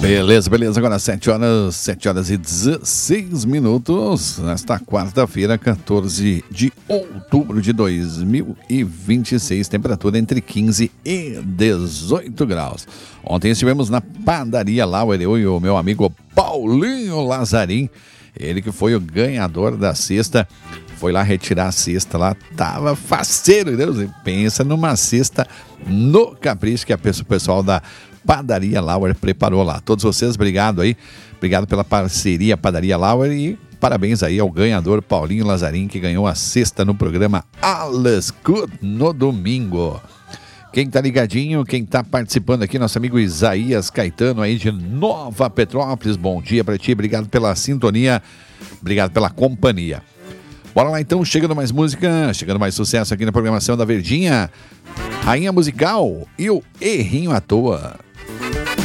Beleza, beleza. Agora 7 horas e 16 minutos. Nesta quarta-feira, 14 de outubro de 2026. Temperatura entre 15 e 18 graus. Ontem estivemos na Padaria Lauer, eu e o meu amigo Paulinho Lazarim. Ele que foi o ganhador da cesta. Foi lá retirar a cesta lá. Tava faceiro, Deus. Pensa numa cesta no capricho que o pessoal da Padaria Lauer preparou lá. Todos vocês, obrigado aí. Obrigado pela parceria Padaria Lauer e parabéns aí ao ganhador Paulinho Lazarim, que ganhou a cesta no programa Alles Good no domingo. Quem tá ligadinho, quem tá participando aqui, nosso amigo Isaías Caetano aí de Nova Petrópolis. Bom dia pra ti, obrigado pela sintonia, obrigado pela companhia. Bora lá então, chegando mais música, chegando mais sucesso aqui na programação da Verdinha. Rainha Musical e o Errinho à Toa.